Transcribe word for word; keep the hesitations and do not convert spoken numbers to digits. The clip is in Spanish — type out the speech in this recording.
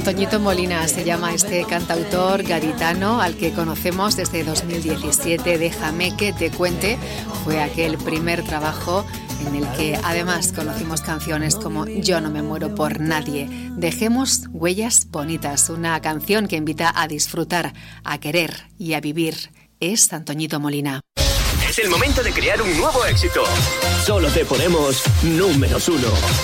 Antoñito Molina se llama este cantautor gaditano al que conocemos desde dos mil diecisiete. Déjame que te cuente, fue aquel primer trabajo en el que además conocimos canciones como Yo no me muero por nadie. Dejemos huellas bonitas, una canción que invita a disfrutar, a querer y a vivir. Es Antoñito Molina. Es el momento de crear un nuevo éxito. Solo te ponemos números uno.